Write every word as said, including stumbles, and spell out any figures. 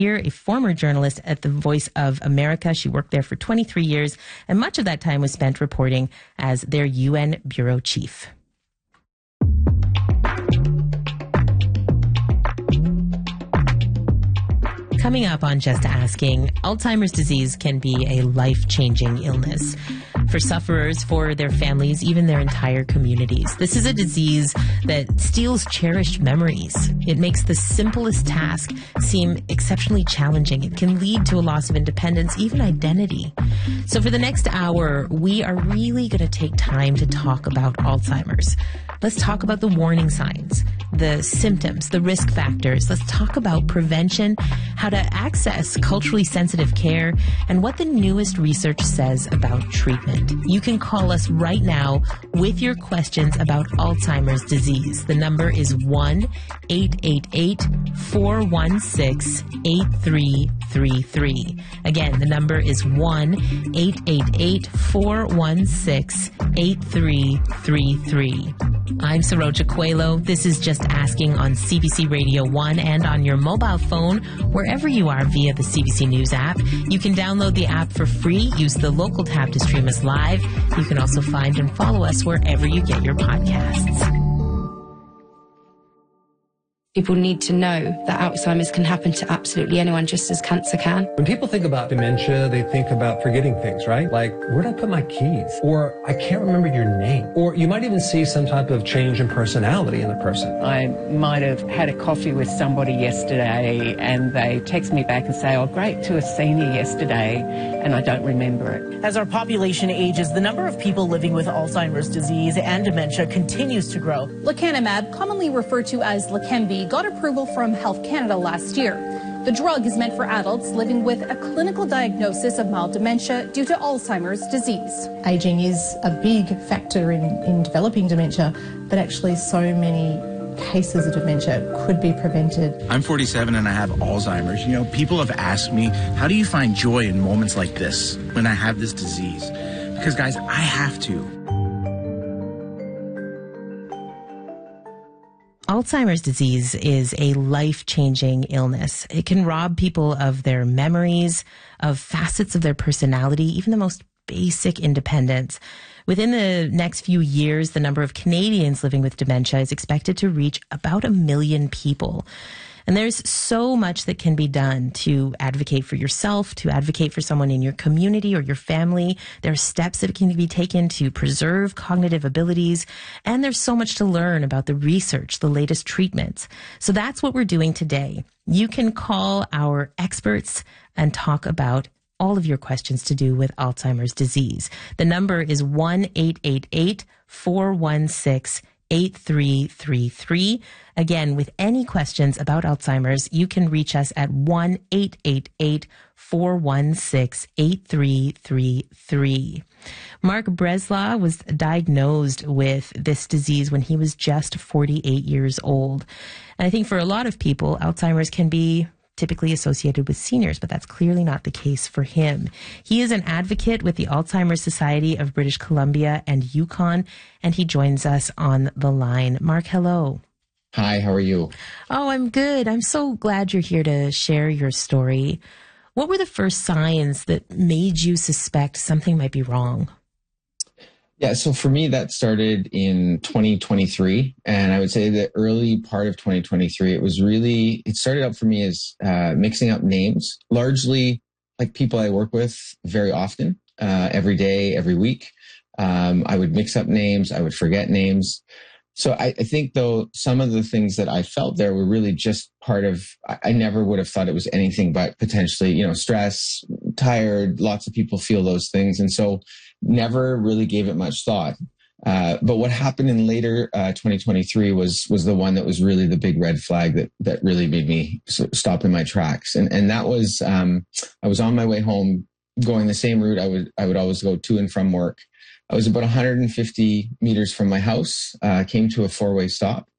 a former journalist at the Voice of America. She worked there for twenty-three years, and much of that time was spent reporting as their U N bureau chief. Coming up on Just Asking, Alzheimer's disease can be a life-changing illness for sufferers, for their families, even their entire communities. This is a disease that steals cherished memories. It makes the simplest task seem exceptionally challenging. It can lead to a loss of independence, even identity. So for the next hour, we are really going to take time to talk about Alzheimer's. Let's talk about the warning signs, the symptoms, the risk factors. Let's talk about prevention, how to access culturally sensitive care, and what the newest research says about treatment. You can call us right now with your questions about Alzheimer's disease. The number is one eight eight eight, four one six, eight three three three. Again, the number is one eight eight eight, four one six, eight three three three. I'm Saroja Coelho. This is Just Asking on C B C Radio one and on your mobile phone, wherever you are via the C B C News app. You can download the app for free. Use the local tab to stream us live. You can also find and follow us wherever you get your podcasts. People need to know that Alzheimer's can happen to absolutely anyone, just as cancer can. When people think about dementia, they think about forgetting things, right? Like, where did I put my keys? Or I can't remember your name. Or you might even see some type of change in personality in the person. I might have had a coffee with somebody yesterday and they text me back and say, oh, great to have seen you yesterday, and I don't remember it. As our population ages, the number of people living with Alzheimer's disease and dementia continues to grow. Lecanemab, commonly referred to as Leqembi, got approval from Health Canada last year. The drug is meant for adults living with a clinical diagnosis of mild dementia due to Alzheimer's disease. Aging is a big factor in, in developing dementia, but actually so many cases of dementia could be prevented. I'm forty-seven and I have Alzheimer's. You know, people have asked me, how do you find joy in moments like this when I have this disease? Because, guys, I have to. Alzheimer's disease is a life-changing illness. It can rob people of their memories, of facets of their personality, even the most basic independence. Within the next few years, the number of Canadians living with dementia is expected to reach about a million people. And there's so much that can be done to advocate for yourself, to advocate for someone in your community or your family. There are steps that can be taken to preserve cognitive abilities. And there's so much to learn about the research, the latest treatments. So that's what we're doing today. You can call our experts and talk about all of your questions to do with Alzheimer's disease. The number is one eight eight eight, four one six, eight three three three. Again, with any questions about Alzheimer's, you can reach us at one eight eight eight, four one six, eight three three three. Mark Breslaw was diagnosed with this disease when he was just forty-eight years old. And I think for a lot of people, Alzheimer's can be typically associated with seniors, but that's clearly not the case for him. He is an advocate with the Alzheimer's Society of British Columbia and Yukon, and he joins us on the line. Mark, hello. Hi, how are you? Oh, I'm good. I'm so glad you're here to share your story. What were the first signs that made you suspect something might be wrong? Yeah, so for me, that started in twenty twenty-three. And I would say the early part of twenty twenty-three, it was really, it started out for me as uh, mixing up names, largely like people I work with very often, uh, every day, every week. Um, I would mix up names. I would forget names. So I, I think, though, some of the things that I felt there were really just part of, I, I never would have thought it was anything but potentially, you know, stress, tired. Lots of people feel those things. And so never really gave it much thought. Uh, but what happened in later uh, twenty twenty-three was was the one that was really the big red flag that that really made me stop in my tracks. And and that was, um, I was on my way home going the same route I would I would always go to and from work. I was about one hundred fifty meters from my house, uh, came to a four-way stop.